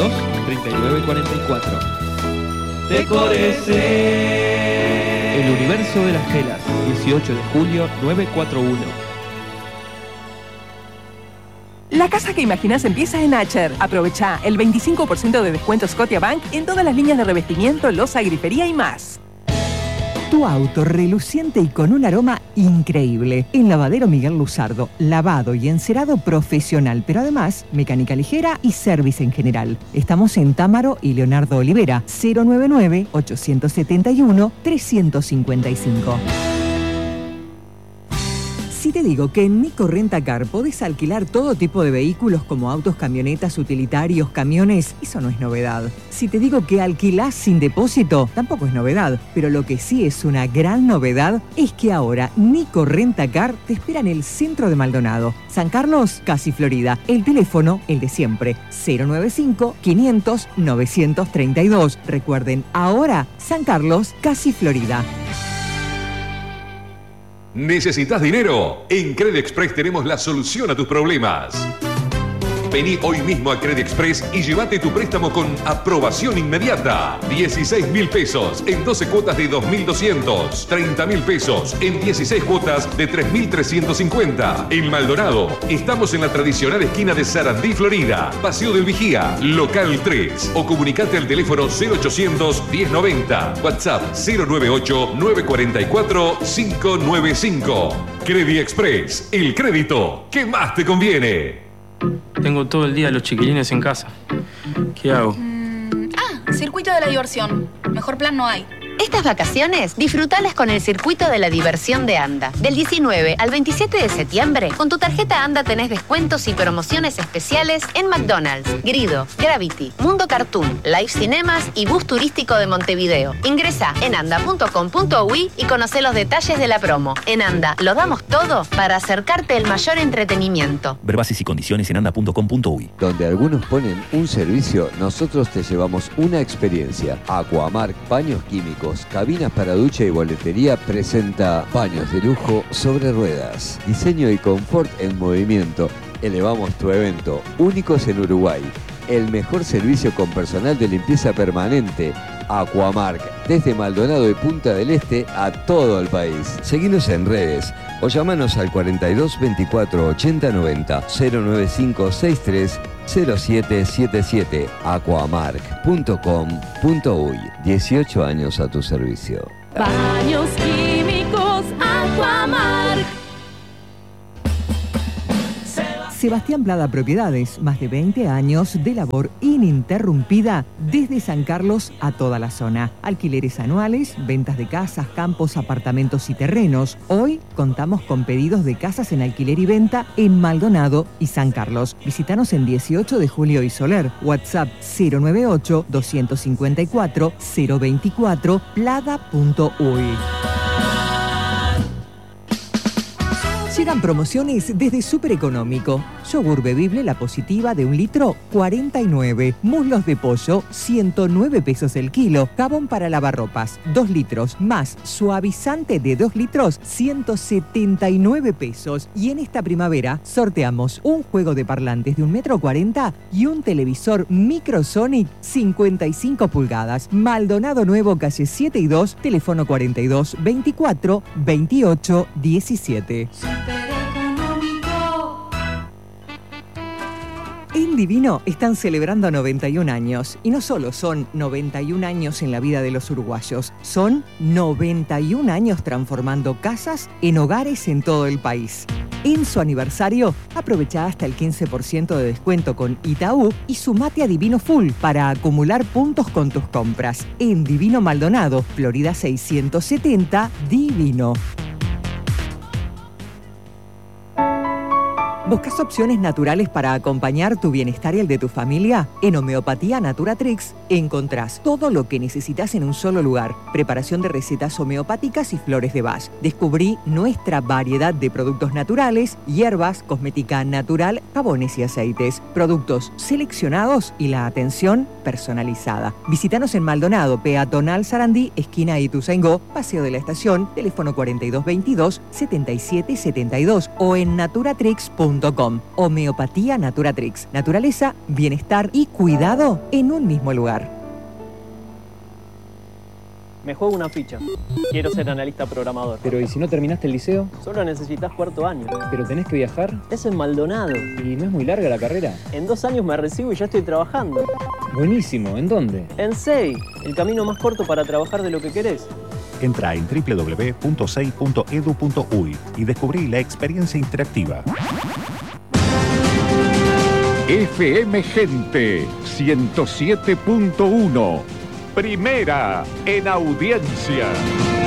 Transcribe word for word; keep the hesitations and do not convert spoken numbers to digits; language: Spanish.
dos, treinta y nueve cuarenta y cuatro. Decorese. El universo de las telas, dieciocho de julio, novecientos cuarenta y uno. La casa que imaginas empieza en Acher. Aprovecha el veinticinco por ciento de descuento Scotiabank en todas las líneas de revestimiento, loza, grifería y más. Tu auto reluciente y con un aroma increíble. En Lavadero Miguel Luzardo, lavado y encerado profesional, pero además mecánica ligera y service en general. Estamos en Támaro y Leonardo Olivera, cero noventa y nueve, ochocientos setenta y uno, trescientos cincuenta y cinco. Si te digo que en Nico Rentacar podés alquilar todo tipo de vehículos como autos, camionetas, utilitarios, camiones, eso no es novedad. Si te digo que alquilás sin depósito, tampoco es novedad. Pero lo que sí es una gran novedad es que ahora Nico Rentacar te espera en el centro de Maldonado. San Carlos, casi Florida. El teléfono, el de siempre, cero noventa y cinco, quinientos, novecientos treinta y dos. Recuerden, ahora San Carlos, casi Florida. ¿Necesitas dinero? En Credexpress tenemos la solución a tus problemas. Vení hoy mismo a Credexpress y llévate tu préstamo con aprobación inmediata. dieciséis mil pesos en doce cuotas de dos mil doscientos. treinta mil pesos en dieciséis cuotas de tres mil trescientos cincuenta. En Maldonado, estamos en la tradicional esquina de Sarandí, Florida. Paseo del Vigía, local tres. O comunicate al teléfono cero ochocientos, diez noventa. WhatsApp cero noventa y ocho, novecientos cuarenta y cuatro, quinientos noventa y cinco. Credexpress, el crédito que más te conviene. Tengo todo el día a los chiquilines en casa. ¿Qué hago? Mm, ah, circuito de la diversión. Mejor plan no hay. Estas vacaciones, disfrutalas con el Circuito de la Diversión de ANDA. Del diecinueve al veintisiete de septiembre, con tu tarjeta ANDA tenés descuentos y promociones especiales en McDonald's, Grido, Gravity, Mundo Cartoon, Live Cinemas y Bus Turístico de Montevideo. Ingresá en anda punto com punto uy y conocé los detalles de la promo. En ANDA, lo damos todo para acercarte el mayor entretenimiento. Ver bases y condiciones en anda punto com punto uy. Donde algunos ponen un servicio, nosotros te llevamos una experiencia. Aquamark, baños químicos, cabinas para ducha y boletería presenta baños de lujo sobre ruedas. Diseño y confort en movimiento. Elevamos tu evento. Únicos en Uruguay. El mejor servicio con personal de limpieza permanente. Aquamark. Desde Maldonado y Punta del Este a todo el país. Seguinos en redes o llamanos al cuarenta y dos, veinticuatro, ochenta, noventa, cero noventa y cinco, sesenta y tres, cero siete siete siete. aquamark punto com punto uy. dieciocho años a tu servicio. Baños químicos Aquamark. Sebastián Plada Propiedades, más de veinte años de labor ininterrumpida desde San Carlos a toda la zona. Alquileres anuales, ventas de casas, campos, apartamentos y terrenos. Hoy contamos con pedidos de casas en alquiler y venta en Maldonado y San Carlos. Visítanos en dieciocho de julio y Soler. WhatsApp cero noventa y ocho, doscientos cincuenta y cuatro, cero veinticuatro, plada punto uy. Llegan promociones desde Súper Económico. Yogur bebible La Positiva de un litro, cuarenta y nueve. Muslos de pollo, ciento nueve pesos el kilo. Jabón para lavarropas, dos litros. Más suavizante de dos litros, ciento setenta y nueve pesos. Y en esta primavera sorteamos un juego de parlantes de un metro cuarenta y un televisor Microsonic cincuenta y cinco pulgadas. Maldonado Nuevo, calle siete y dos, teléfono cuarenta y dos, veinticuatro, veintiocho, diecisiete. En Divino están celebrando noventa y un años, y no solo son noventa y un años en la vida de los uruguayos, son noventa y un años transformando casas en hogares en todo el país. En su aniversario, aprovecha hasta el quince por ciento de descuento con Itaú y sumate a Divino Full para acumular puntos con tus compras. En Divino Maldonado, Florida seiscientos setenta, Divino. ¿Buscas opciones naturales para acompañar tu bienestar y el de tu familia? En Homeopatía Naturatrix encontrás todo lo que necesitas en un solo lugar. Preparación de recetas homeopáticas y flores de Bach. Descubrí nuestra variedad de productos naturales, hierbas, cosmética natural, jabones y aceites. Productos seleccionados y la atención personalizada. Visítanos en Maldonado, Peatonal Sarandí, esquina Ituzaingó, Paseo de la Estación, teléfono cuarenta y dos veintidós, setenta y siete setenta y dos o en naturatrix punto com. punto com. Homeopatía Naturatrix. Naturaleza, bienestar y cuidado en un mismo lugar. Me juego una ficha. Quiero ser analista programador. Pero ¿y si no terminaste el liceo? Solo necesitas cuarto año. ¿Pero tenés que viajar? Es en Maldonado. ¿Y no es muy larga la carrera? En dos años me recibo y ya estoy trabajando. Buenísimo. ¿En dónde? En S E I, el camino más corto para trabajar de lo que querés. Entra en doble u doble u doble u punto sei punto edu punto uy y descubrí la experiencia interactiva. F M Gente ciento siete punto uno. Primera en audiencia.